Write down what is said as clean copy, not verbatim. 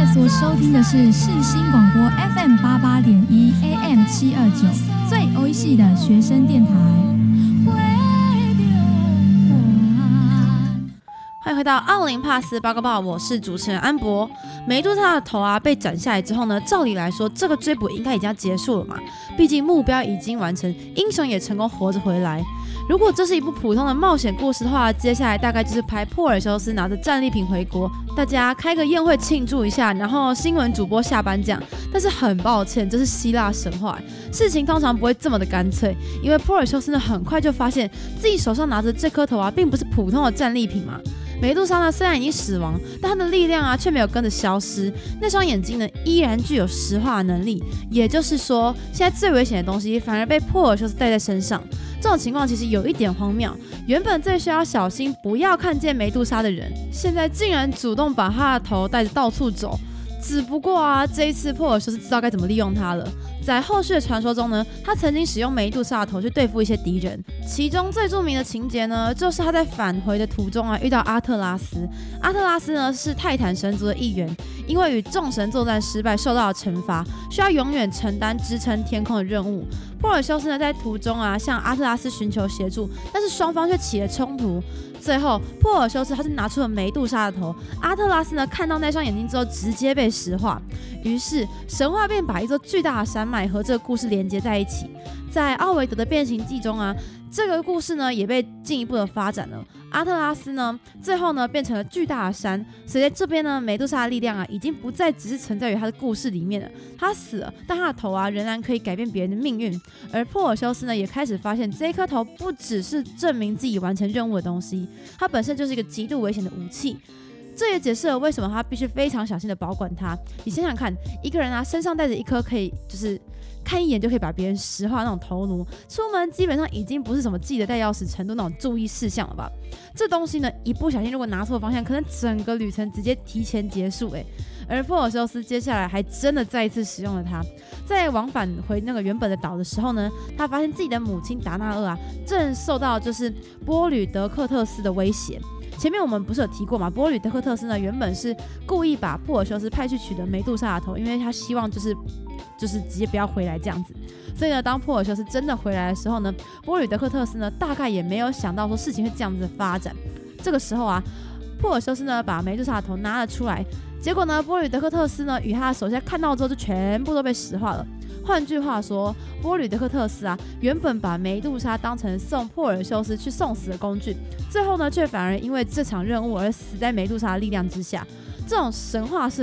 所收听的是世新广播 FM88.1 AM729 最欧系的学生电台。 欢迎回到奥林帕斯报告报，我是主持人安博。梅杜莎的头被斩下来之后呢，照理来说这个追捕应该已经要结束了嘛，毕竟目标已经完成，英雄也成功活着回来。如果这是一部普通的冒险故事的话，接下来大概就是拍珀尔修斯拿着战利品回国，大家开个宴会庆祝一下，然后新闻主播下颁奖。但是很抱歉，这是希腊神话，事情通常不会这么的干脆，因为珀尔修斯呢很快就发现自己手上拿着这颗头并不是普通的战利品嘛。梅杜莎呢虽然已经死亡，但她的力量却没有跟着消失，那双眼睛呢依然具有石化的能力，也就是说，现在最危险的东西反而被珀尔修斯带在身上。这种情况其实有一点荒谬，原本最需要小心不要看见梅杜莎的人，现在竟然主动把他的头带着到处走。只不过这一次珀尔修斯知道该怎么利用他了。在后续的传说中呢，他曾经使用梅杜莎的头去对付一些敌人，其中最著名的情节呢，就是他在返回的途中遇到阿特拉斯。阿特拉斯呢是泰坦神族的一员，因为与众神作战失败受到了惩罚，需要永远承担支撑天空的任务。珀尔修斯呢在途中向阿特拉斯寻求协助，但是双方却起了冲突。最后珀尔修斯他是拿出了梅杜莎的头，阿特拉斯呢看到那双眼睛之后直接被石化，于是神话便把一座巨大的山脉和这个故事连接在一起。在奥维德的变形记中这个故事呢也被进一步的发展了。阿特拉斯呢最后呢变成了巨大的山，所以在这边呢梅杜莎的力量已经不再只是存在于他的故事里面了。他死了，但他的头仍然可以改变别人的命运。而珀尔修斯呢也开始发现这颗头不只是证明自己完成任务的东西，它本身就是一个极度危险的武器。这也解释了为什么他必须非常小心的保管它。你想想看，一个人身上带着一颗可以就是看一眼就可以把别人石化那种头颅，出门基本上已经不是什么记得带钥匙程度那种注意事项了吧？这东西呢，一不小心如果拿错方向，可能整个旅程直接提前结束而珀尔修斯接下来还真的再一次使用了它。在往返回那个原本的岛的时候呢，他发现自己的母亲达纳厄正受到就是波吕德克特斯的威胁。前面我们不是有提过吗？波吕德克特斯呢原本是故意把珀尔修斯派去取得梅杜莎的头，因为他希望就是直接不要回来这样子。所以呢，当珀尔修斯真的回来的时候呢，波吕德克特斯呢大概也没有想到说事情会这样子发展。这个时候珀尔修斯呢把梅杜莎的头拿了出来，结果呢波吕德克特斯呢与他的手下看到之后就全部都被石化了。换句话说，波吕德克特斯原本把梅杜莎当成送珀尔修斯去送死的工具，最后呢却反而因为这场任务而死在梅杜莎的力量之下。这种神话式